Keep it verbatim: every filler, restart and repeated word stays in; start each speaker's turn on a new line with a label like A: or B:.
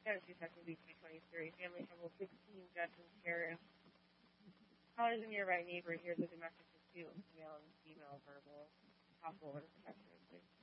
A: Tennessee Section B two twenty-three, family trouble sixteen, judgment care. If callers in your right neighbor hears a domestic dispute with male and female verbal, possible order protection, please.